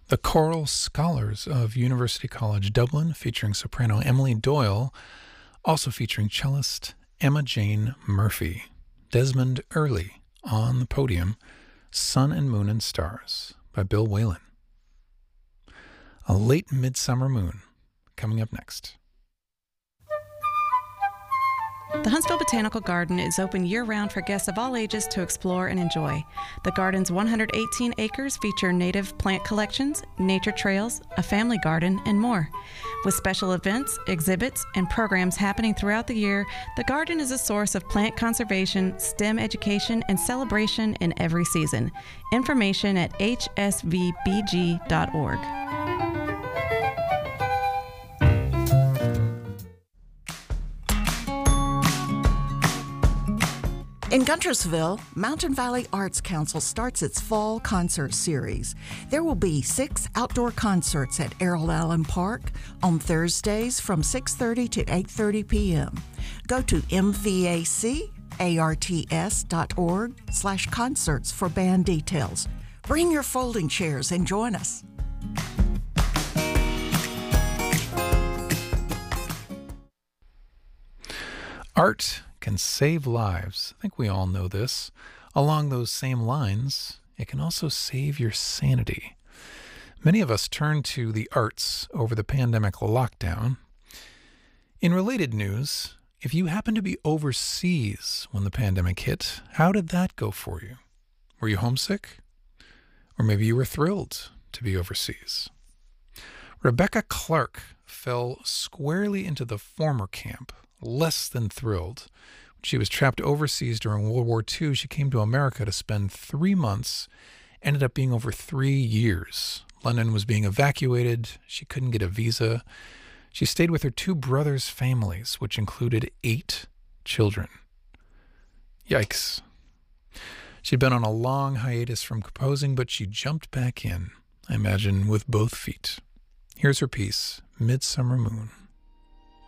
The Choral Scholars of University College Dublin, featuring soprano Emily Doyle, also featuring cellist Emma Jane Murphy. Desmond Early on the podium, Sun and Moon and Stars by Bill Whalen. A Late Midsummer Moon, coming up next. The Huntsville Botanical Garden is open year-round for guests of all ages to explore and enjoy. The garden's 118 acres feature native plant collections, nature trails, a family garden, and more. With special events, exhibits, and programs happening throughout the year, the garden is a source of plant conservation, STEM education, and celebration in every season. Information at hsvbg.org. In Guntersville, Mountain Valley Arts Council starts its fall concert series. There will be 6 outdoor concerts at Errol Allen Park on Thursdays from 6:30 to 8:30 p.m. Go to mvacarts.org/concerts for band details. Bring your folding chairs and join us. Art can save lives. I think we all know this. Along those same lines, it can also save your sanity. Many of us turned to the arts over the pandemic lockdown. In related news, if you happened to be overseas when the pandemic hit, how did that go for you? Were you homesick? Or maybe you were thrilled to be overseas. Rebecca Clark fell squarely into the former camp, less than thrilled. When she was trapped overseas during World War II, she came to America to spend 3 months, ended up being over 3 years. London was being evacuated. She couldn't get a visa. She stayed with her 2 brothers' families, which included 8 children. Yikes. She'd been on a long hiatus from composing, but she jumped back in, I imagine, with both feet. Here's her piece, Midsummer Moon.